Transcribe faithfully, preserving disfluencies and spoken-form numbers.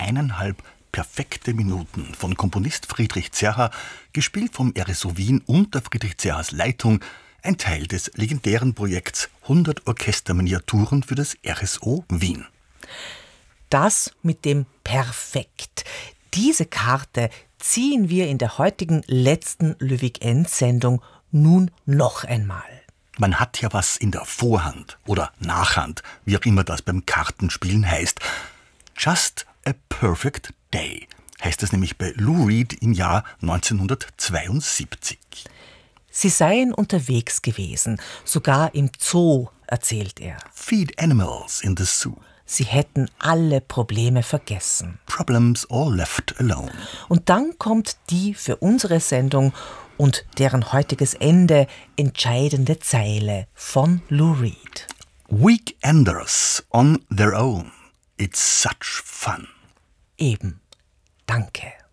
eineinhalb perfekte Minuten von Komponist Friedrich Zerha, gespielt vom R S O Wien unter Friedrich Zerhas Leitung, ein Teil des legendären Projekts hundert Orchesterminiaturen für das R S O Wien. Das mit dem Perfekt. Diese Karte ziehen wir in der heutigen letzten Löwig-End-Sendung nun noch einmal. Man hat ja was in der Vorhand oder Nachhand, wie auch immer das beim Kartenspielen heißt. Just a perfect day heißt es nämlich bei Lou Reed im Jahr neunzehnhundertzweiundsiebzig. Sie seien unterwegs gewesen, sogar im Zoo, erzählt er. Feed animals in the zoo. Sie hätten alle Probleme vergessen. Problems all left alone. Und dann kommt die für unsere Sendung und deren heutiges Ende entscheidende Zeile von Lou Reed. Weekenders on their own. It's such fun. Eben. Danke.